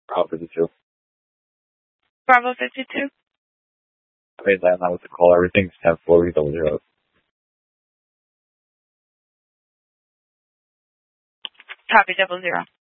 Bravo 52. Bravo 52. I made that now with the call. Everything's 10-4-0. Copy 00.